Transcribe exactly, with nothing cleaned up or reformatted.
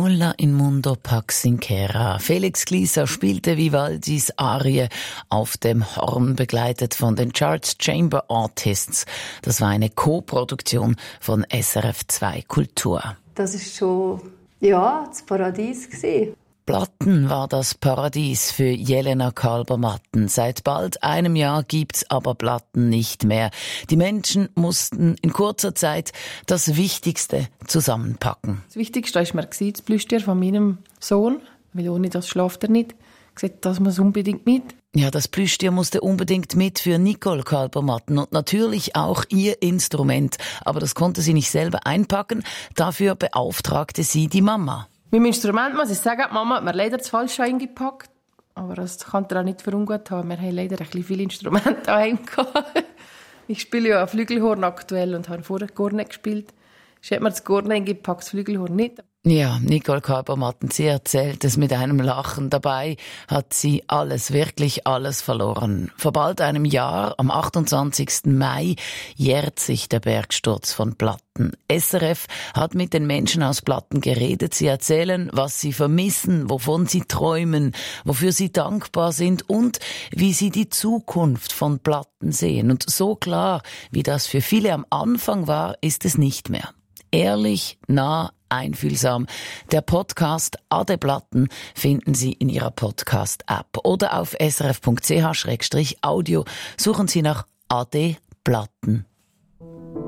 Nulla in mundo pax sincera. Felix Gleeser spielte Vivaldis Arie auf dem Horn, begleitet von den Charles Chamber Artists. Das war eine Co-Produktion von S R F zwei Kultur. Das ist schon, ja, das Paradies gewesen. Platten war das Paradies für Jelena Kalber-Matten. Seit bald einem Jahr gibt's aber Platten nicht mehr. Die Menschen mussten in kurzer Zeit das Wichtigste zusammenpacken. Das Wichtigste war mir das Plüschtier von meinem Sohn, weil ohne das schläft er nicht. Gesagt, das muss unbedingt mit. Ja, das Plüschtier musste unbedingt mit für Nicole Kalber-Matten und natürlich auch ihr Instrument. Aber das konnte sie nicht selber einpacken. Dafür beauftragte sie die Mama. Mit dem Instrument muss ich sagen, die Mama hat mir leider das Falsche eingepackt. Aber das kann er auch nicht für ungut haben. Wir haben leider ein bisschen viele Instrumente daheim gehabt. Ich spiele ja Flügelhorn aktuell und habe vorher Kornet gespielt. Sie hat mir das Kornet eingepackt, das Flügelhorn nicht. Ja, Nicole Kalber-Matten, sie erzählt es mit einem Lachen. Dabei hat sie alles, wirklich alles verloren. Vor bald einem Jahr, am achtundzwanzigsten Mai, jährt sich der Bergsturz von Platten. S R F hat mit den Menschen aus Platten geredet. Sie erzählen, was sie vermissen, wovon sie träumen, wofür sie dankbar sind und wie sie die Zukunft von Platten sehen. Und so klar, wie das für viele am Anfang war, ist es nicht mehr. Ehrlich, nah, einfühlsam. Der Podcast Ade Platten finden Sie in Ihrer Podcast-App oder auf srf punkt c h slash audio. Suchen Sie nach Ade Platten.